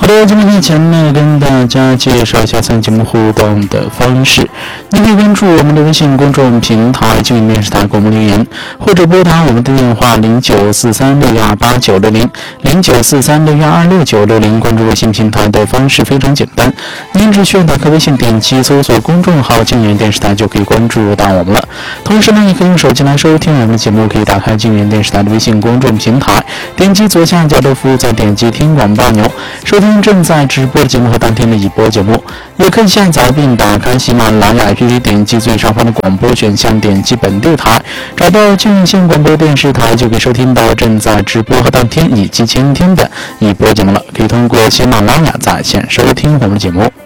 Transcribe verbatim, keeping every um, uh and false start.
好的，节目以前呢，跟大家介绍一下参与节目互动的方式。你可以关注我们的微信公众平台经营电视台给我们留言，或者拨打我们的电话零九四三六幺二八九六零零九四三六幺二六九六零。关注微信平台的方式非常简单，您只需要打开微信，点击搜索公众号经营电视台就可以关注到我们了。同时呢，也可以用手机来收听我们的节目，可以打开经营电视台的微信公众平台，点击左下角的服务，再点击听广播钮，收听正在直播的节目和当天的已播节目。也可以下载并打开喜马拉雅 A P P， 点击最上方的广播选项，点击本地台，找到静县广播电视台，就可以收听到正在直播和当天以及前天的已播节目了。可以通过喜马拉雅在线收听我们的节目。